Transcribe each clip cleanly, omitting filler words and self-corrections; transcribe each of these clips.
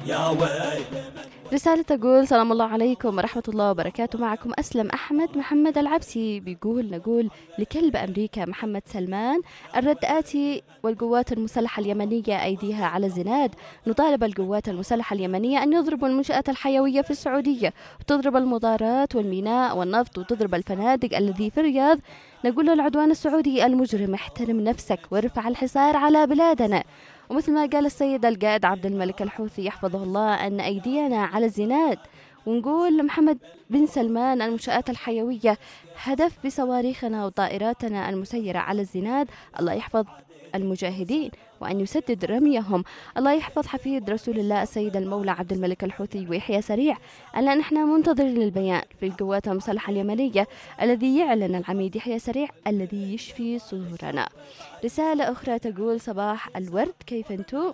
يا ويل. رسالة تقول سلام الله عليكم ورحمة الله وبركاته، معكم أسلم أحمد محمد العبسي. نقول لكلب أمريكا محمد سلمان الرد آتي: والقوات المسلحة اليمنية أيديها على الزناد. نطالب القوات المسلحة اليمنية أن يضربوا المنشآت الحيوية في السعودية، وتضرب المضارات والميناء والنفط، وتضرب الفنادق الذي في الرياض. نقول للعدوان السعودي المجرم: احترم نفسك وارفع الحصار على بلادنا. ومثل ما قال السيد القائد عبد الملك الحوثي يحفظه الله أن أيدينا على الزناد. ونقول لمحمد بن سلمان: المنشآت الحيوية هدف بصواريخنا وطائراتنا المسيرة على الزناد. الله يحفظ المجاهدين وأن يسدد رميهم. الله يحفظ حفيد رسول الله السيد المولى عبد الملك الحوثي ويحيى سريع. ألا نحن منتظرين للبيان في القوات المسلحة اليمنية الذي يعلن العميد يحيى سريع الذي يشفي صدورنا. رسالة أخرى تقول: صباح الورد، كيف أنتم؟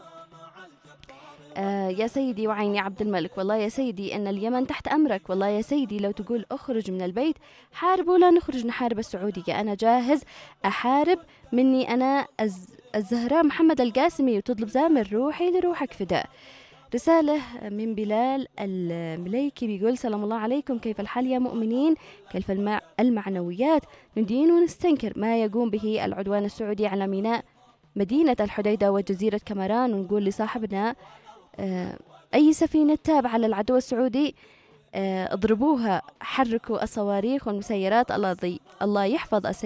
يا سيدي وعيني عبد الملك، والله يا سيدي أن اليمن تحت أمرك. والله يا سيدي لو تقول أخرج من البيت حارب، ولا نخرج نحارب السعودية، أنا جاهز أحارب. مني أنا الزهراء محمد القاسمي، وتطلب زامر روحي لروحك فداء. رسالة من بلال المليكي بيقول: سلام الله عليكم، كيف الحال يا مؤمنين؟ كيف المعنويات؟ ندين ونستنكر ما يقوم به العدوان السعودي على ميناء مدينة الحديدة وجزيرة كامران. ونقول لصاحبنا: أي سفينة تابعة للعدو السعودي اضربوها، حركوا الصواريخ والمسيرات. الله يحفظ